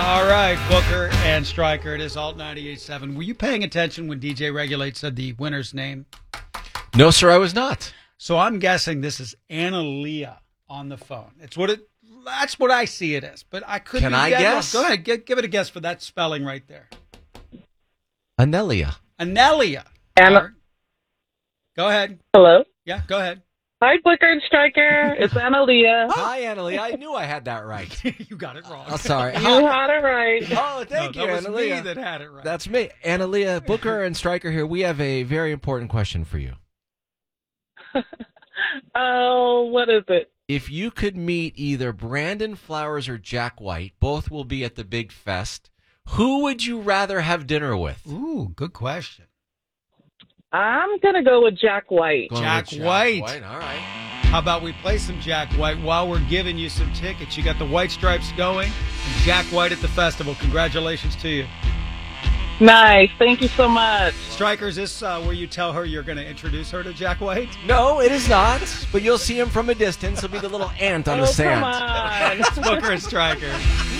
All right, Booker and Stryker. It is Alt 98.7. Were you paying attention when DJ Regulate said the winner's name? No, sir, I was not. So I'm guessing this is Analia on the phone. That's what I see it as. But I could. Can I guess? Go ahead, give it a guess for that spelling right there. Anelia. Anelia. Anna. Go ahead. Hello. Yeah, go ahead. Hi, Booker and Stryker. It's Analia. Hi, Anelia. I knew I had that right. You got it wrong. Oh, sorry. You had it right. Oh, thank you, that was Anelia. me that had it right. That's me. Anelia, Booker, and Stryker here. We have a very important question for you. Oh, what is it? If you could meet either Brandon Flowers or Jack White, both will be at the big fest, who would you rather have dinner with? Ooh, good question. I'm going to go with Jack White. Going Jack with White. All right. How about we play some Jack White while we're giving you some tickets? You got the White Stripes going and Jack White at the festival. Congratulations to you. Nice. Thank you so much. Stryker, is this where you tell her you're going to introduce her to Jack White? No, it is not, but you'll see him from a distance. He'll be the little ant on the sand. Come on. It's Booker and Stryker.